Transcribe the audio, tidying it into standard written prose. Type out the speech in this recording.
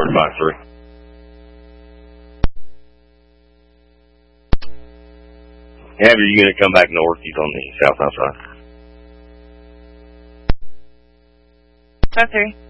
started by 3. Have your unit come back north. He's on the south side. 5-3.